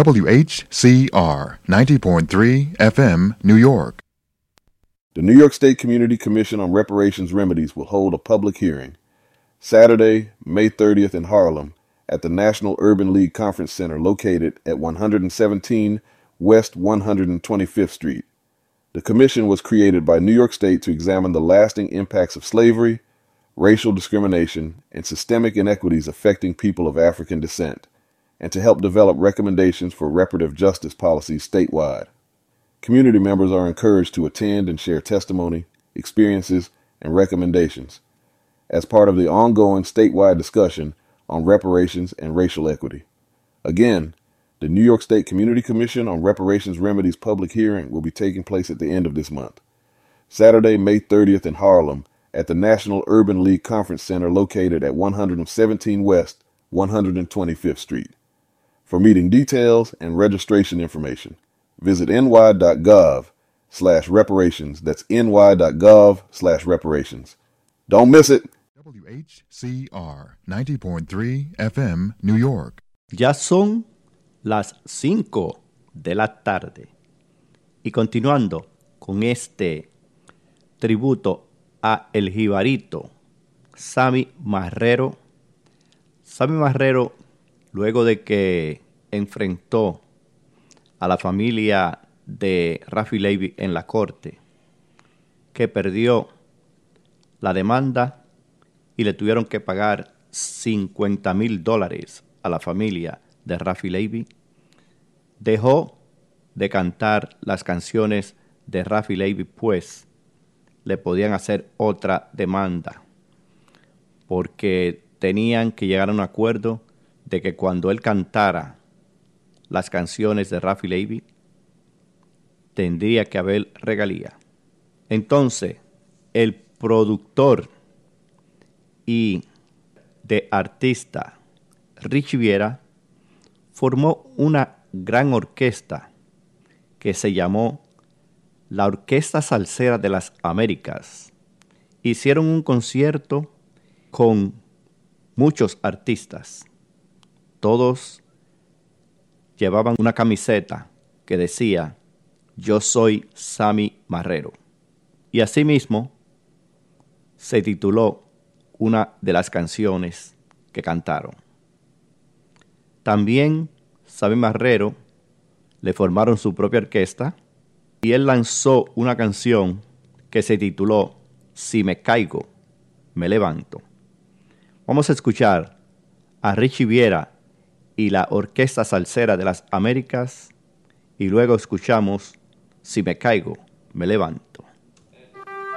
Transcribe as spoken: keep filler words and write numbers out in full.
W H C R ninety point three F M, New York. The New York State Community Commission on Reparations Remedies will hold a public hearing Saturday, May thirtieth in Harlem at the National Urban League Conference Center located at one seventeen West one hundred twenty-fifth Street. The commission was created by New York State to examine the lasting impacts of slavery, racial discrimination, and systemic inequities affecting people of African descent, and to help develop recommendations for reparative justice policies statewide. Community members are encouraged to attend and share testimony, experiences, and recommendations as part of the ongoing statewide discussion on reparations and racial equity. Again, the New York State Community Commission on Reparations Remedies public hearing will be taking place at the end of this month, Saturday, May thirtieth in Harlem at the National Urban League Conference Center located at one seventeen West one hundred twenty-fifth Street. For meeting details and registration information, visit ny.gov slash reparations. That's ny.gov slash reparations. Don't miss it. W H C R ninety point three F M, New York. Ya son las cinco de la tarde. Y continuando con este tributo a el jibarito Sammy Marrero. Sammy Marrero, luego de que enfrentó a la familia de Rafi Levy en la corte, que perdió la demanda y le tuvieron que pagar cincuenta mil dólares a la familia de Rafi Levy, dejó de cantar las canciones de Rafi Levy, pues le podían hacer otra demanda, porque tenían que llegar a un acuerdo de que cuando él cantara las canciones de Rafi Levy, tendría que haber regalía. Entonces, el productor y de artista Richie Viera formó una gran orquesta que se llamó la Orquesta Salsera de las Américas. Hicieron un concierto con muchos artistas. Todos llevaban una camiseta que decía: yo soy Sammy Marrero. Y asimismo se tituló una de las canciones que cantaron. También Sammy Marrero le formaron su propia orquesta y él lanzó una canción que se tituló Si me caigo, me levanto. Vamos a escuchar a Richie Viera y la Orquesta Salsera de las Américas y luego escuchamos Si me caigo, me levanto.